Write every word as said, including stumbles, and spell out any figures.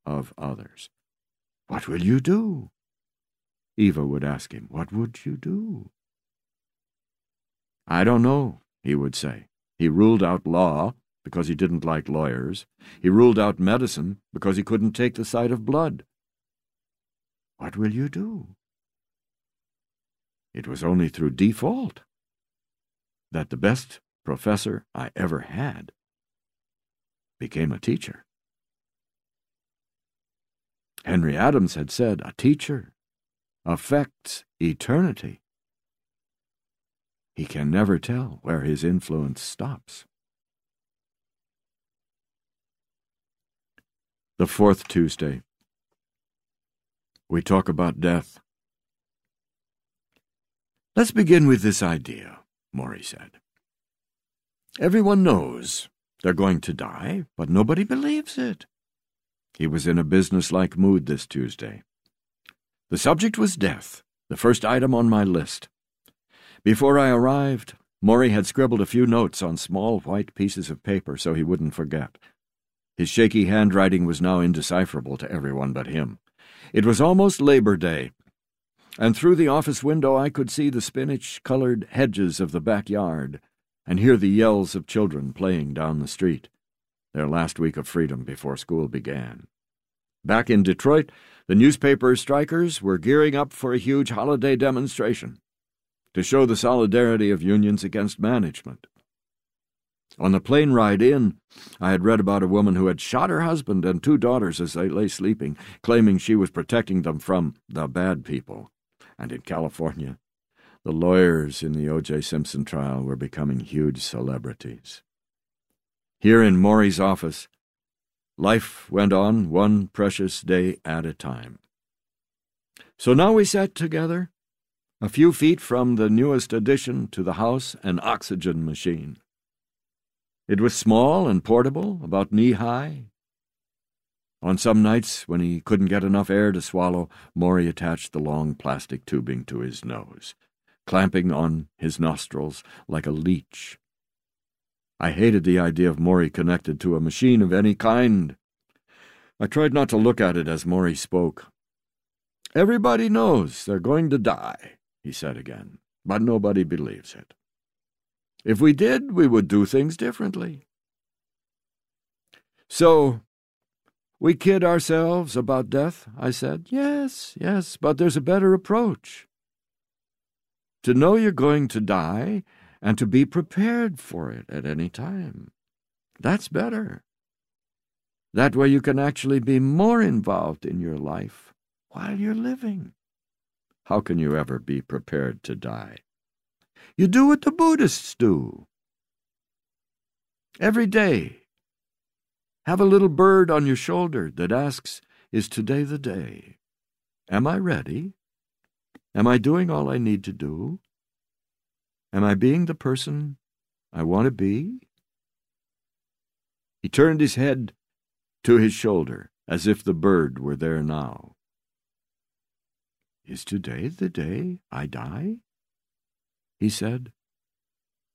of others. "What will you do?" Eva would ask him, "What would you do?" "I don't know," he would say. He ruled out law because he didn't like lawyers. He ruled out medicine because he couldn't take the sight of blood. "What will you do?" It was only through default that the best professor I ever had became a teacher. Henry Adams had said, "A teacher affects eternity. He can never tell where his influence stops." The fourth Tuesday, we talk about death. "Let's begin with this idea," Morrie said. "Everyone knows they're going to die, but nobody believes it." He was in a businesslike mood this Tuesday. The subject was death, the first item on my list. Before I arrived, Morrie had scribbled a few notes on small white pieces of paper so he wouldn't forget. His shaky handwriting was now indecipherable to everyone but him. It was almost Labor Day, and through the office window I could see the spinach-colored hedges of the backyard and hear the yells of children playing down the street, their last week of freedom before school began. Back in Detroit, the newspaper strikers were gearing up for a huge holiday demonstration to show the solidarity of unions against management. On the plane ride in, I had read about a woman who had shot her husband and two daughters as they lay sleeping, claiming she was protecting them from the bad people. And in California, the lawyers in the O J Simpson trial were becoming huge celebrities. Here in Morrie's office, life went on one precious day at a time. So now we sat together, a few feet from the newest addition to the house, an oxygen machine. It was small and portable, about knee-high. On some nights, when he couldn't get enough air to swallow, Morrie attached the long plastic tubing to his nose, clamping on his nostrils like a leech. I hated the idea of Morrie connected to a machine of any kind. I tried not to look at it as Morrie spoke. "Everybody knows they're going to die," he said again, "but nobody believes it. If we did, we would do things differently. So, we kid ourselves about death," I said. "Yes, yes, but there's a better approach. To know you're going to die and to be prepared for it at any time. That's better. That way you can actually be more involved in your life while you're living. How can you ever be prepared to die? You do what the Buddhists do. Every day, have a little bird on your shoulder that asks, 'Is today the day? Am I ready? Am I doing all I need to do? Am I being the person I want to be?'" He turned his head to his shoulder, as if the bird were there now. "Is today the day I die?" he said.